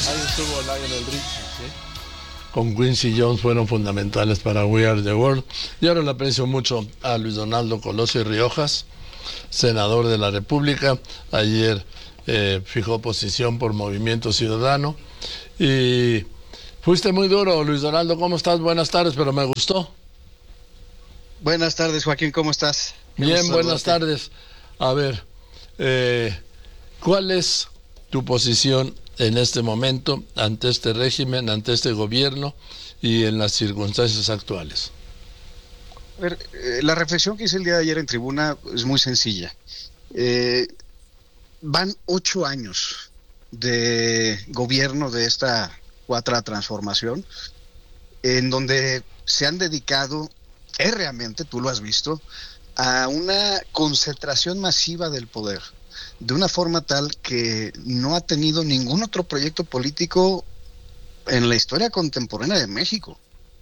Ahí estuvo Lionel Richie, ¿sí? Con Quincy Jones fueron fundamentales para We Are the World. Y ahora le aprecio mucho a Luis Donaldo Colosio y Riojas, senador de la República. Ayer fijó posición por Movimiento Ciudadano. Y fuiste muy duro, Luis Donaldo. ¿Cómo estás? Buenas tardes, pero me gustó. Buenas tardes, Joaquín, ¿cómo estás? Bien, buenas tardes. A ver, ¿cuál es tu posición en este momento ante este régimen, ante este gobierno y en las circunstancias actuales? A ver, la reflexión que hice el día de ayer en tribuna es muy sencilla. Van 8 años de gobierno de esta cuarta transformación, en donde se han dedicado realmente, tú lo has visto, a una concentración masiva del poder, de una forma tal que no ha tenido ningún otro proyecto político en la historia contemporánea de México.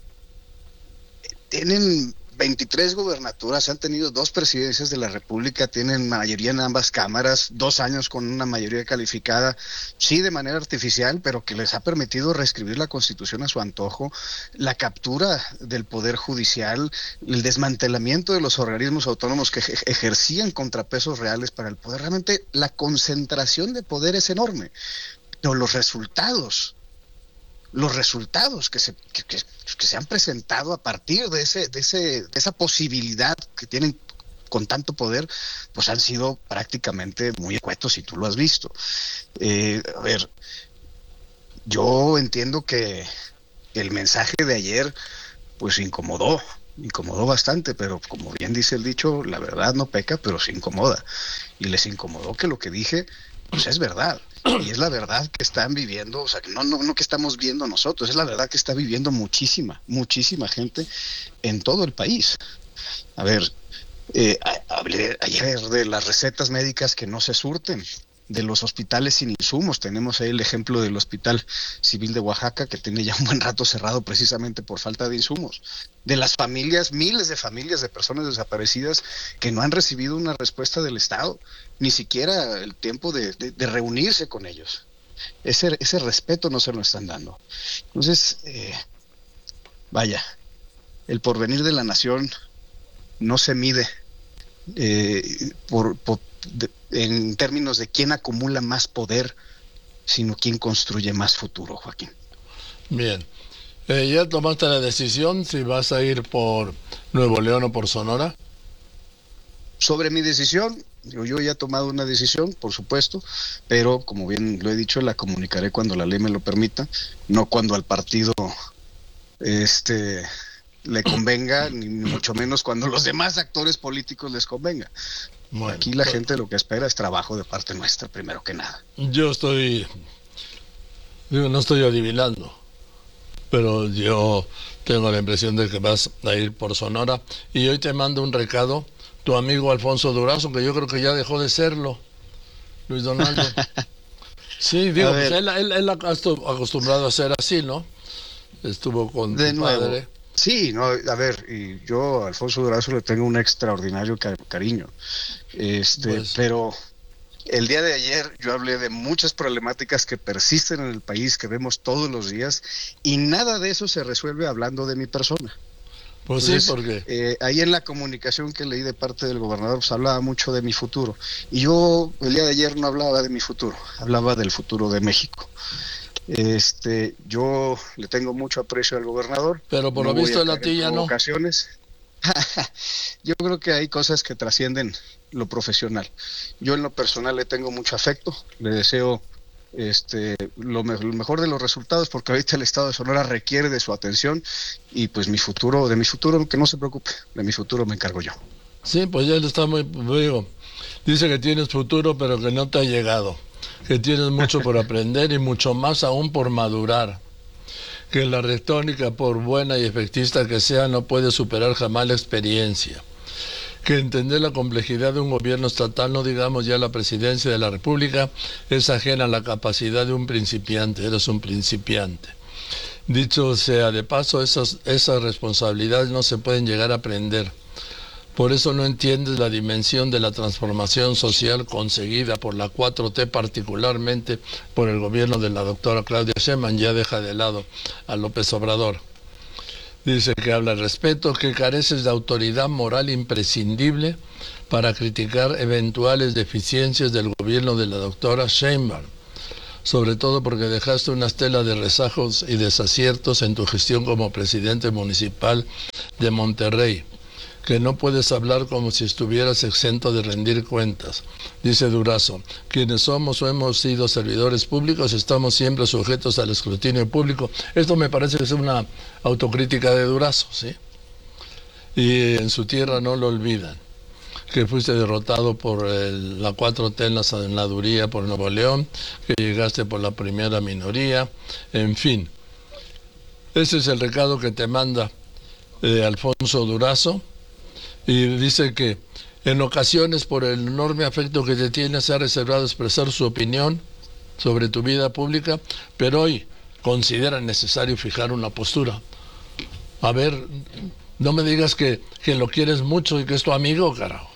Tienen 23 gubernaturas, han tenido 2 presidencias de la República, tienen mayoría en ambas cámaras, 2 años con una mayoría calificada, sí de manera artificial, pero que les ha permitido reescribir la Constitución a su antojo, la captura del Poder Judicial, el desmantelamiento de los organismos autónomos que ejercían contrapesos reales para el poder. Realmente la concentración de poder es enorme, pero los resultados que se han presentado a partir de esa posibilidad que tienen con tanto poder, pues han sido prácticamente muy escuetos, y tú lo has visto. A ver, yo entiendo que el mensaje de ayer pues incomodó bastante, pero como bien dice el dicho, la verdad no peca, pero se incomoda. Y les incomodó que lo que dije pues es verdad, y es la verdad que están viviendo, o sea, que no que estamos viendo nosotros, es la verdad que está viviendo muchísima gente en todo el país. A ver, hablé ayer de las recetas médicas que no se surten, de los hospitales sin insumos. Tenemos ahí el ejemplo del Hospital Civil de Oaxaca, que tiene ya un buen rato cerrado precisamente por falta de insumos. De las familias, miles de familias de personas desaparecidas que no han recibido una respuesta del Estado, ni siquiera el tiempo de reunirse con ellos. Ese respeto no se lo están dando. Entonces, vaya, el porvenir de la nación no se mide en términos de quién acumula más poder, sino quién construye más futuro, Joaquín. Bien. ¿Ya tomaste la decisión si vas a ir por Nuevo León o por Sonora? Sobre mi decisión, yo ya he tomado una decisión, por supuesto, pero como bien lo he dicho, la comunicaré cuando la ley me lo permita, no cuando al partido le convenga, ni mucho menos cuando los demás actores políticos les convenga. Bueno, aquí la gente lo que espera es trabajo de parte nuestra, primero que nada. No estoy adivinando, pero yo tengo la impresión de que vas a ir por Sonora. Y hoy te mando un recado, tu amigo Alfonso Durazo, que yo creo que ya dejó de serlo, Luis Donaldo. Sí, digo, pues él ha acostumbrado a ser así, ¿no? Estuvo con de tu nuevo. padre. Sí, no, a ver, y yo a Alfonso Durazo le tengo un extraordinario cariño, pues, pero el día de ayer yo hablé de muchas problemáticas que persisten en el país, que vemos todos los días, y nada de eso se resuelve hablando de mi persona. Pues entonces, sí, porque ahí en la comunicación que leí de parte del gobernador, pues hablaba mucho de mi futuro, y yo el día de ayer no hablaba de mi futuro, hablaba del futuro de México. Yo le tengo mucho aprecio al gobernador, pero por lo visto la tía no. Yo creo que hay cosas que trascienden lo profesional. Yo en lo personal le tengo mucho afecto, le deseo lo mejor de los resultados, porque ahorita el estado de Sonora requiere de su atención, y pues de mi futuro que no se preocupe, de mi futuro me encargo yo. Sí, pues ya está muy, digo, dice que tienes futuro pero que no te ha llegado, que tienes mucho por aprender y mucho más aún por madurar, que la retórica, por buena y efectista que sea, no puede superar jamás la experiencia, que entender la complejidad de un gobierno estatal, no digamos ya la presidencia de la República, es ajena a la capacidad de un principiante. Eres un principiante. Dicho sea de paso, esas responsabilidades no se pueden llegar a aprender. Por eso no entiendes la dimensión de la transformación social conseguida por la 4T, particularmente por el gobierno de la doctora Claudia Sheinbaum. Ya deja de lado a López Obrador. Dice que habla de respeto, que careces de autoridad moral imprescindible para criticar eventuales deficiencias del gobierno de la doctora Sheinbaum, sobre todo porque dejaste una estela de rezagos y desaciertos en tu gestión como presidente municipal de Monterrey, que no puedes hablar como si estuvieras exento de rendir cuentas. Dice Durazo, quienes somos o hemos sido servidores públicos estamos siempre sujetos al escrutinio público. Esto me parece que es una autocrítica de Durazo, ¿sí? Y en su tierra no lo olvidan, que fuiste derrotado por la 4T en la senaduría por Nuevo León, que llegaste por la primera minoría, en fin. Ese es el recado que te manda Alfonso Durazo. Y dice que en ocasiones, por el enorme afecto que te tiene, se ha reservado expresar su opinión sobre tu vida pública, pero hoy considera necesario fijar una postura. A ver, no me digas que lo quieres mucho y que es tu amigo, carajo.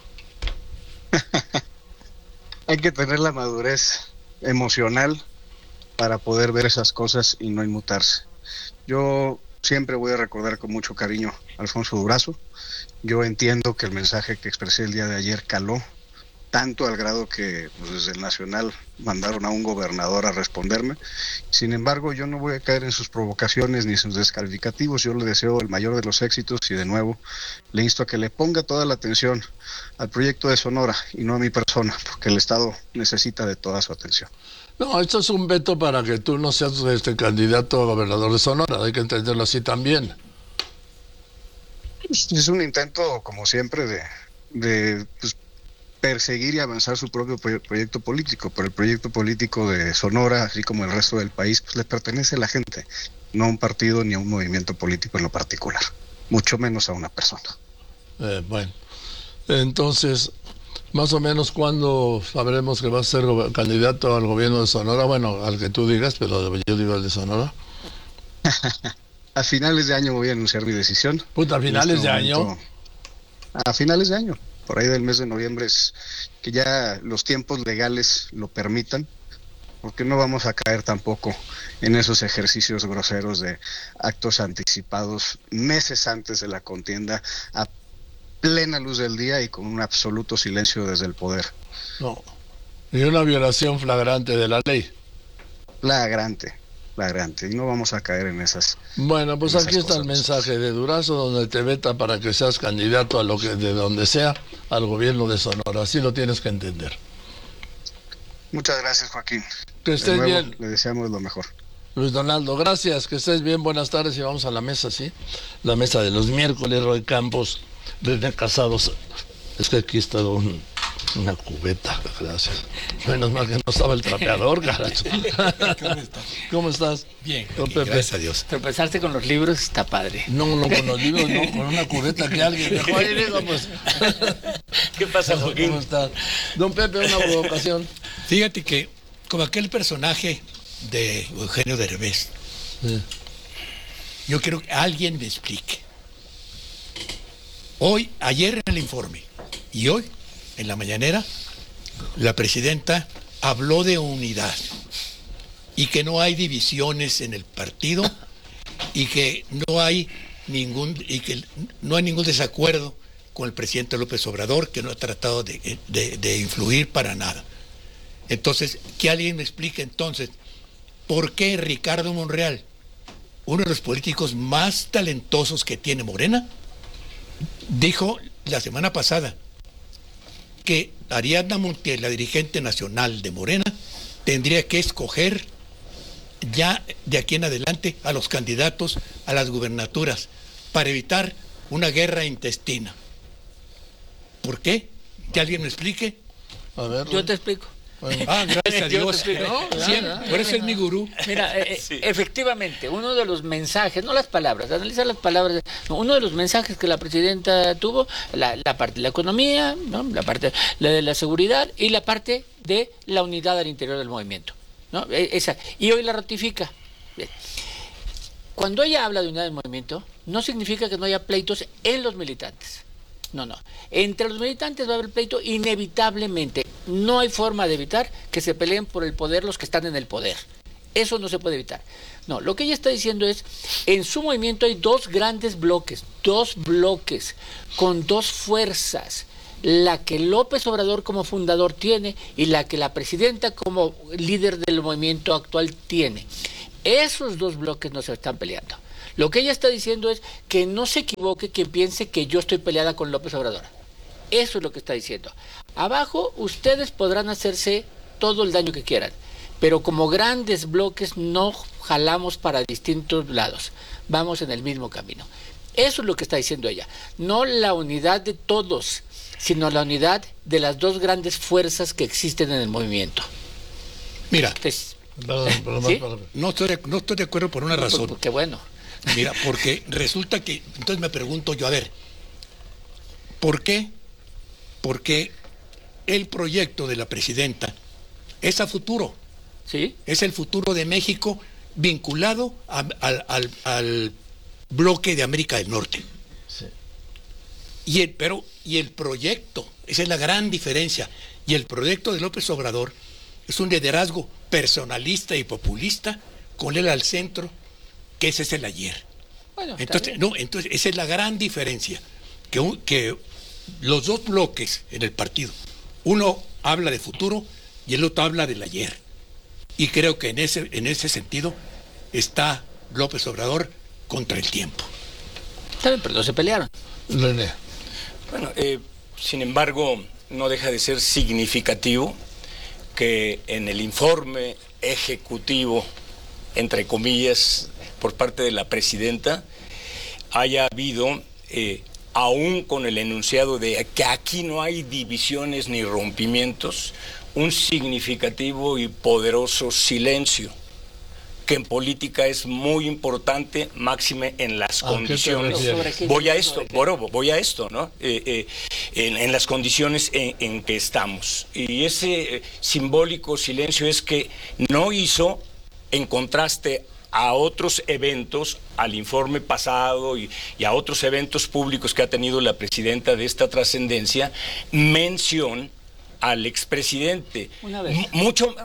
Hay que tener la madurez emocional para poder ver esas cosas y no inmutarse. Yo siempre voy a recordar con mucho cariño a Alfonso Durazo. Yo entiendo que el mensaje que expresé el día de ayer caló, tanto al grado que pues, desde el Nacional mandaron a un gobernador a responderme. Sin embargo, yo no voy a caer en sus provocaciones ni en sus descalificativos. Yo le deseo el mayor de los éxitos y de nuevo le insto a que le ponga toda la atención al proyecto de Sonora y no a mi persona, porque el Estado necesita de toda su atención. No, esto es un veto para que tú no seas candidato a gobernador de Sonora, hay que entenderlo así también. Es un intento, como siempre, de pues, perseguir y avanzar su propio proyecto político, pero el proyecto político de Sonora, así como el resto del país, pues le pertenece a la gente, no a un partido ni a un movimiento político en lo particular, mucho menos a una persona. Bueno, entonces, más o menos, ¿cuándo sabremos que vas a ser candidato al gobierno de Sonora? Bueno, al que tú digas, pero yo digo al de Sonora. A finales de año voy a anunciar mi decisión. Puta, ¿a finales de año? A finales de año, por ahí del mes de noviembre, es que ya los tiempos legales lo permitan, porque no vamos a caer tampoco en esos ejercicios groseros de actos anticipados meses antes de la contienda, a plena luz del día y con un absoluto silencio desde el poder. No, y una violación flagrante de la ley. Flagrante, y no vamos a caer en esas. Bueno, pues aquí está el mensaje de Durazo, donde te veta para que seas candidato a lo que de donde sea al gobierno de Sonora. Así lo tienes que entender. Muchas gracias, Joaquín. Que estés bien. Le deseamos lo mejor. Luis Donaldo, gracias, que estés bien, buenas tardes y vamos a la mesa, ¿sí? La mesa de los miércoles, Roy Campos, René Casados. Es que aquí está una cubeta, gracias. Menos mal que no estaba el trapeador, carajo. ¿Cómo estás? Bien, Pepe. gracias a Dios. Tropezarse con los libros está padre. No, con los libros, no, con una cubeta que alguien dejó ahí, digo, pues. ¿Qué pasa, Joaquín? ¿Cómo estás? Don Pepe, una provocación. Fíjate que, como aquel personaje de Eugenio Derbez, Sí. yo quiero que alguien me explique. Ayer en el informe y hoy en la mañanera, la presidenta habló de unidad y que no hay divisiones en el partido y que no hay ningún desacuerdo con el presidente López Obrador, que no ha tratado de influir para nada. Entonces, que alguien me explique entonces por qué Ricardo Monreal, uno de los políticos más talentosos que tiene Morena, dijo la semana pasada que Ariadna Montiel, la dirigente nacional de Morena, tendría que escoger ya de aquí en adelante a los candidatos a las gubernaturas para evitar una guerra intestina. ¿Por qué? ¿Que alguien me explique? A ver. Yo te explico. Bueno. Gracias a Dios. Por eso es mi gurú. Mira, efectivamente, uno de los mensajes, no las palabras, analiza las palabras, uno de los mensajes que la presidenta tuvo, la parte de la economía, ¿no? La parte de la seguridad y la parte de la unidad al interior del movimiento, ¿no? Esa, y hoy la ratifica. Cuando ella habla de unidad del movimiento, no significa que no haya pleitos en los militantes. No, no. Entre los militantes va a haber pleito inevitablemente. No hay forma de evitar que se peleen por el poder los que están en el poder. Eso no se puede evitar. No, lo que ella está diciendo es, en su movimiento hay dos grandes bloques, con dos fuerzas. La que López Obrador como fundador tiene y la que la presidenta como líder del movimiento actual tiene. Esos dos bloques no se están peleando. Lo que ella está diciendo es que no se equivoque quien piense que yo estoy peleada con López Obrador. Eso es lo que está diciendo. Abajo ustedes podrán hacerse todo el daño que quieran, pero como grandes bloques no jalamos para distintos lados. Vamos en el mismo camino. Eso es lo que está diciendo ella. No la unidad de todos, sino la unidad de las dos grandes fuerzas que existen en el movimiento. Mira, ¿sí? no estoy de acuerdo por una razón. Qué bueno. Mira, porque resulta que, entonces me pregunto yo, a ver, ¿por qué? Porque el proyecto de la presidenta es a futuro. ¿Sí? Es el futuro de México vinculado al bloque de América del Norte. Sí. Y el proyecto, esa es la gran diferencia, y el proyecto de López Obrador es un liderazgo personalista y populista con él al centro, que ese es el ayer. Bueno, entonces esa es la gran diferencia, que los dos bloques en el partido, uno habla de futuro y el otro habla del ayer. Y creo que en ese sentido está López Obrador contra el tiempo. Está bien, pero no se pelearon. René. Bueno, sin embargo, no deja de ser significativo que en el informe ejecutivo, entre comillas, por parte de la presidenta, haya habido, aún con el enunciado de que aquí no hay divisiones ni rompimientos, un significativo y poderoso silencio, que en política es muy importante, máxime en las condiciones. Voy a esto, ¿no? En las condiciones en que estamos. Y ese simbólico silencio es que no hizo, en contraste a otros eventos, al informe pasado y a otros eventos públicos que ha tenido la presidenta de esta trascendencia, mención al expresidente. Una vez. Mucho,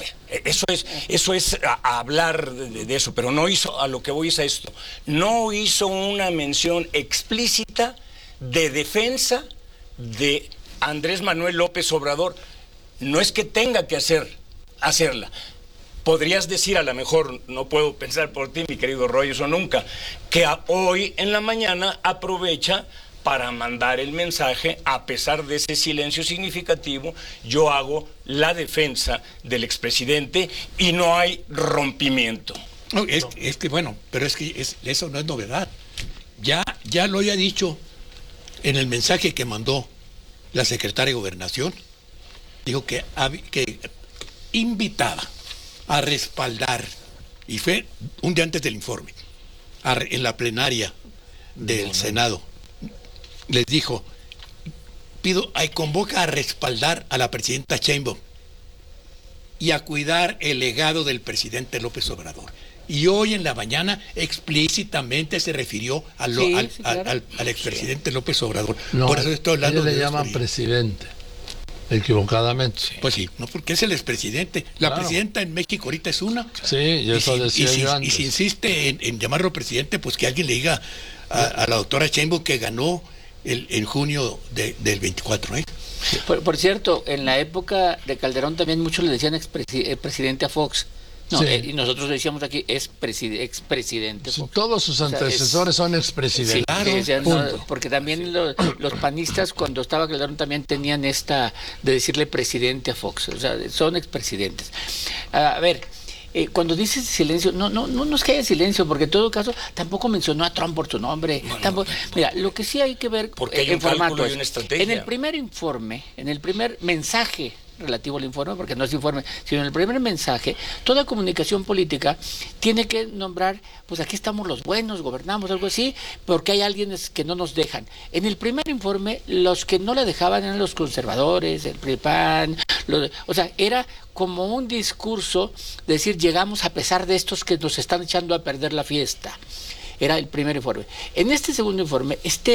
eso es hablar de eso, pero no hizo, a lo que voy es a esto, no hizo una mención explícita de defensa de Andrés Manuel López Obrador. No es que tenga que hacerla. Podrías decir, a lo mejor, no puedo pensar por ti, mi querido Roy, eso nunca, que hoy en la mañana aprovecha para mandar el mensaje, a pesar de ese silencio significativo, yo hago la defensa del expresidente y no hay rompimiento. No, es que bueno, pero es que eso no es novedad. Ya lo había dicho en el mensaje que mandó la secretaria de Gobernación. Dijo que invitaba a respaldar, y fue un día antes del informe, en la plenaria del Senado, les dijo, convoca a respaldar a la presidenta Sheinbaum y a cuidar el legado del presidente López Obrador. Y hoy en la mañana explícitamente se refirió al expresidente López Obrador. No, por eso estoy hablando le llaman presidente, equivocadamente. Pues sí, no, porque es el expresidente. La presidenta en México ahorita es una. Sí, y eso decía yo antes. Y si insiste en llamarlo presidente, pues que alguien le diga a la doctora Sheinbaum que ganó en junio del 24, ¿eh? Por cierto, en la época de Calderón también muchos le decían presidente a Fox. No, Sí. Y nosotros decíamos aquí expresidente Fox. Todos sus antecesores son expresidentes. Sí, Claro, decían, punto. no, porque también los panistas cuando estaba Calderón también tenían esta de decirle presidente a Fox. O sea, son expresidentes. A ver, cuando dices silencio, no es que haya silencio, porque en todo caso tampoco mencionó a Trump por su nombre. Mira, lo que sí hay que ver Porque hay un formato cálculo y es, una estrategia. en el primer informe, en el primer mensaje relativo al informe, porque no es informe, sino en el primer mensaje, toda comunicación política tiene que nombrar, pues aquí estamos los buenos, gobernamos, algo así, porque hay alguien que no nos dejan. En el primer informe, los que no la dejaban eran los conservadores, el PRI-PAN, o sea, era como un discurso, de decir, llegamos a pesar de estos que nos están echando a perder la fiesta. Era el primer informe. En este segundo informe,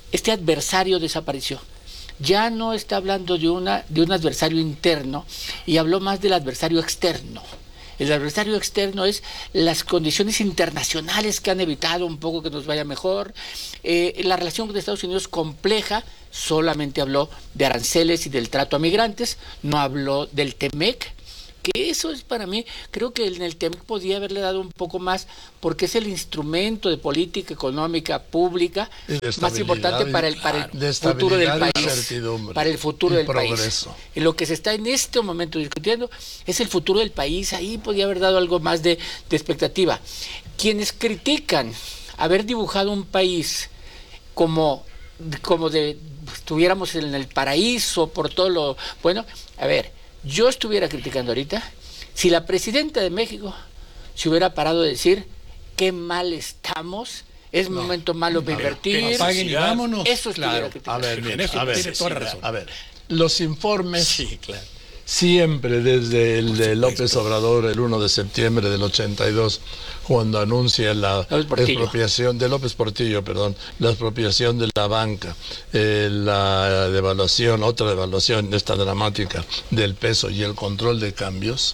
este adversario desapareció. Ya no está hablando de un adversario interno y habló más del adversario externo. El adversario externo es las condiciones internacionales que han evitado un poco que nos vaya mejor. La relación con Estados Unidos compleja, solamente habló de aranceles y del trato a migrantes, no habló del TEMEC, que eso es para mí, creo que en el TEMEC podía haberle dado un poco más, porque es el instrumento de política económica pública más importante para el futuro del país. Para el futuro del país. Y lo que se está en este momento discutiendo es el futuro del país. Ahí podía haber dado algo más de expectativa. Quienes critican haber dibujado un país como estuviéramos en el paraíso por todo lo bueno, a ver, yo estuviera criticando ahorita si la presidenta de México se hubiera parado de decir qué mal estamos, es momento malo para invertir. Apaguen y vámonos. Eso estuviera criticando. A ver, los informes siempre desde el de López Obrador el 1 de septiembre del 82, cuando anuncia la expropiación de López Portillo, la expropiación de la banca, la devaluación, otra devaluación, esta dramática del peso y el control de cambios,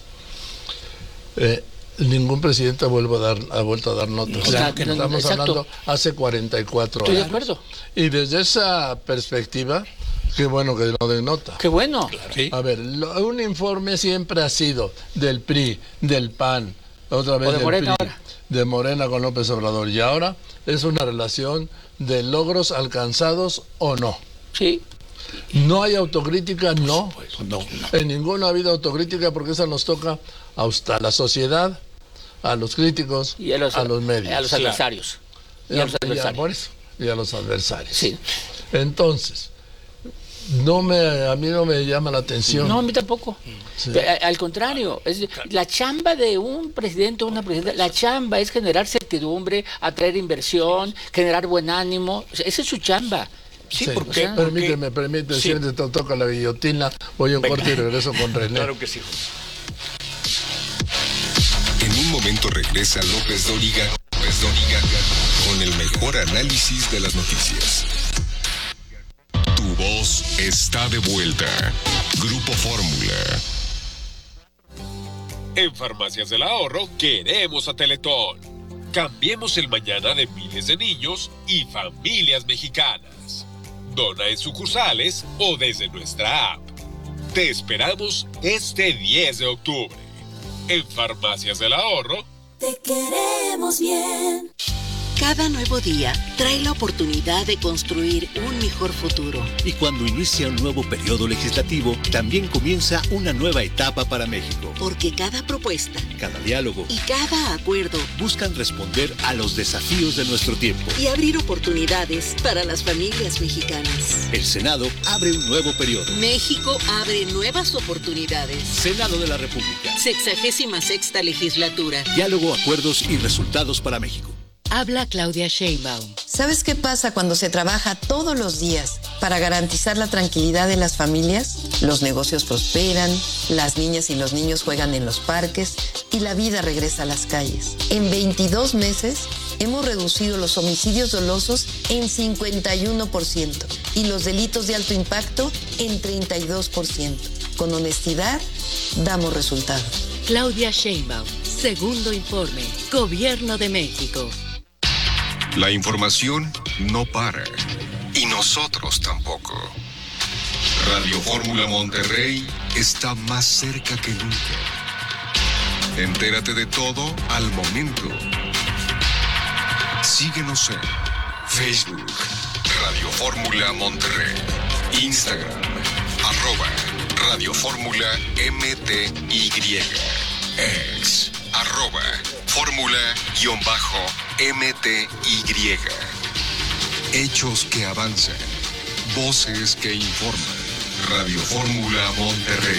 ningún presidente ha vuelto a dar notas. Estamos hablando hace 44 años. Estoy de acuerdo. Y desde esa perspectiva, qué bueno que lo denota. Qué bueno. Sí. A ver, un informe siempre ha sido del PRI, del PAN, otra vez de del Morena PRI, ahora. de Morena con López Obrador. Y ahora es una relación de logros alcanzados o no. Sí. No hay autocrítica, no. No. En ninguno ha habido autocrítica porque esa nos toca a la sociedad, a los críticos y a los medios. A los adversarios. Y a los adversarios. Y a los adversarios. Sí. Entonces, a mí no me llama la atención. No, a mí tampoco. Sí. Al contrario, la chamba de un presidente o una presidenta, la chamba es generar certidumbre, atraer inversión, generar buen ánimo. Esa es su chamba. Sí, porque permíteme, si te toca la guillotina, voy a un corte y regreso con René. Claro que sí. En un momento regresa López Dóriga con el mejor análisis de las noticias. Tu voz está de vuelta. Grupo Fórmula. En Farmacias del Ahorro queremos a Teletón. Cambiemos el mañana de miles de niños y familias mexicanas. Dona en sucursales o desde nuestra app. Te esperamos este 10 de octubre. En Farmacias del Ahorro. Te queremos bien. Cada nuevo día trae la oportunidad de construir un mejor futuro. Y cuando inicia un nuevo periodo legislativo, también comienza una nueva etapa para México. Porque cada propuesta, cada diálogo y cada acuerdo buscan responder a los desafíos de nuestro tiempo y abrir oportunidades para las familias mexicanas. El Senado abre un nuevo periodo. México abre nuevas oportunidades. Senado de la República. 66ª legislatura. Diálogo, acuerdos y resultados para México. Habla Claudia Sheinbaum. ¿Sabes qué pasa cuando se trabaja todos los días para garantizar la tranquilidad de las familias? Los negocios prosperan, las niñas y los niños juegan en los parques y la vida regresa a las calles. En 22 meses hemos reducido los homicidios dolosos en 51% y los delitos de alto impacto en 32%. Con honestidad, damos resultados. Claudia Sheinbaum, segundo informe, Gobierno de México. La información no para. Y nosotros tampoco. Radio Fórmula Monterrey está más cerca que nunca. Entérate de todo al momento. Síguenos en Facebook, Radio Fórmula Monterrey, Instagram, @Radio Fórmula MTY, X, @Fórmula_MTY. Hechos que avanzan, voces que informan. Radio Fórmula Monterrey.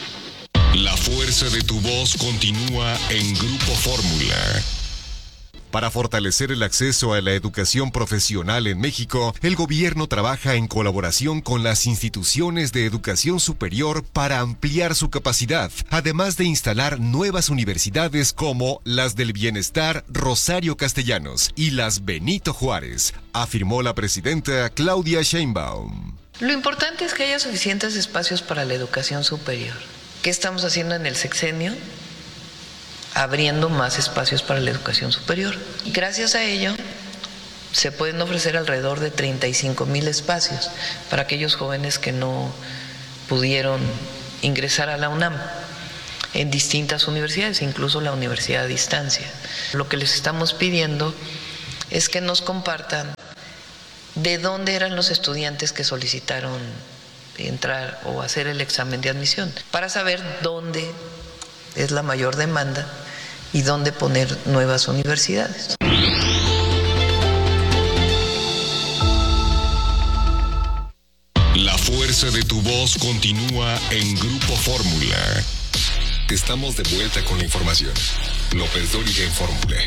La fuerza de tu voz continúa en Grupo Fórmula. Para fortalecer el acceso a la educación profesional en México, el gobierno trabaja en colaboración con las instituciones de educación superior para ampliar su capacidad, además de instalar nuevas universidades como las del Bienestar Rosario Castellanos y las Benito Juárez, afirmó la presidenta Claudia Sheinbaum. Lo importante es que haya suficientes espacios para la educación superior. ¿Qué estamos haciendo en el sexenio? Abriendo más espacios para la educación superior. Y gracias a ello se pueden ofrecer alrededor de 35,000 espacios para aquellos jóvenes que no pudieron ingresar a la UNAM en distintas universidades, incluso la universidad a distancia. Lo que les estamos pidiendo es que nos compartan de dónde eran los estudiantes que solicitaron entrar o hacer el examen de admisión, para saber dónde es la mayor demanda y dónde poner nuevas universidades. La fuerza de tu voz continúa en Grupo Fórmula. Estamos de vuelta con la información. López Dóriga en Fórmula.